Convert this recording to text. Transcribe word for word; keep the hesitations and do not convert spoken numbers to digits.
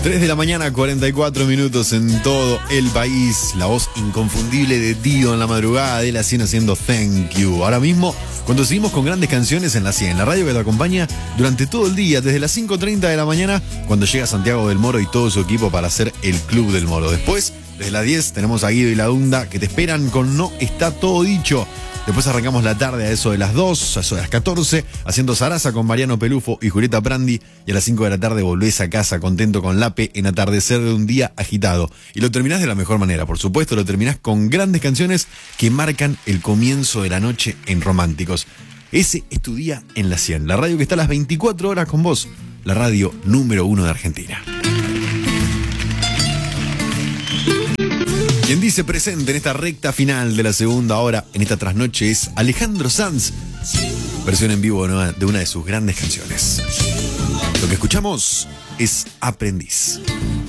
tres de la mañana, cuarenta y cuatro minutos en todo el país. La voz inconfundible de Dio en la madrugada de la cien haciendo Thank You. Ahora mismo, cuando seguimos con grandes canciones en la cien, la radio que te acompaña durante todo el día, desde las cinco treinta de la mañana, cuando llega Santiago del Moro y todo su equipo para hacer el Club del Moro. Después, desde las diez, tenemos a Guido y la Dunda que te esperan con No Está Todo Dicho. Después arrancamos la tarde a eso de las dos, a eso de las catorce, haciendo Zaraza con Mariano Pelufo y Julieta Prandi. Y a las cinco de la tarde volvés a casa contento con Lape en atardecer de un día agitado. Y lo terminás de la mejor manera, por supuesto, lo terminás con grandes canciones que marcan el comienzo de la noche en Románticos. Ese es tu día en la cien, la radio que está a las veinticuatro horas con vos, la radio número uno de Argentina. Quien dice presente en esta recta final de la segunda hora, en esta trasnoche, es Alejandro Sanz, versión en vivo de una de sus grandes canciones. Lo que escuchamos es Aprendiz.